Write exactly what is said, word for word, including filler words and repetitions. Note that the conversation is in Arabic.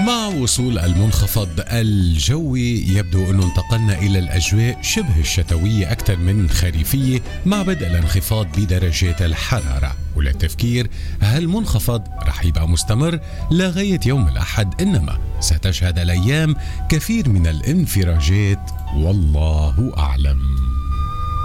مع وصول المنخفض الجوي يبدو أنه انتقلنا إلى الأجواء شبه الشتوية أكثر من خريفية مع بدء الانخفاض بدرجات الحرارة. وللتفكير هالمنخفض رح يبقى مستمر لغاية يوم الأحد، إنما ستشهد الأيام كثير من الانفراجات والله أعلم.